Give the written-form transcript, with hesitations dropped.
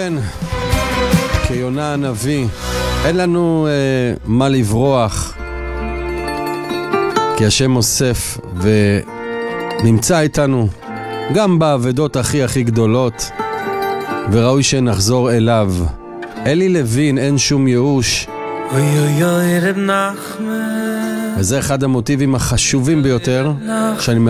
כן, כיונה הנביא, אין לנו מה לברוח, כי השם אוסף ונמצא איתנו גם בעבדות הכי גדולות, וראוי שנחזור אליו. אלי לוין, אין שום ייאוש. וזה אחד המוטיבים החשובים ביותר שאני